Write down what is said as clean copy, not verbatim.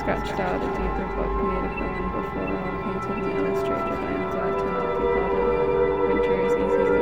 scratched out a deeper book made of the one before, all painted and illustrated by Anzat and Alfie Winter is easy